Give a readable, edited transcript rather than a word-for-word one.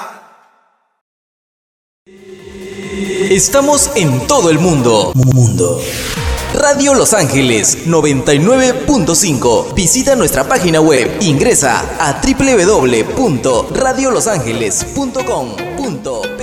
Estamos en todo el mundo. Radio Los Ángeles 99.5. Visita nuestra página web. Ingresa a www.radiolosangeles.com.